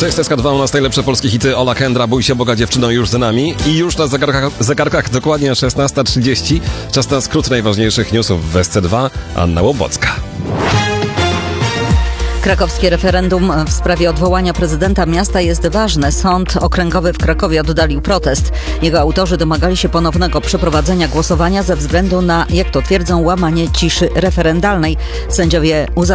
To jest SK2, u nas najlepsze polskie hity. Ola Kendra, Bój się Boga dziewczyną już za nami. I już na zegarkach dokładnie 16:30. Czas na skrót najważniejszych newsów w SC2. Anna Łobocka. Krakowskie referendum w sprawie odwołania prezydenta miasta jest ważne. Sąd okręgowy w Krakowie oddalił protest. Jego autorzy domagali się ponownego przeprowadzenia głosowania ze względu na, jak to twierdzą, łamanie ciszy referendalnej. Sędziowie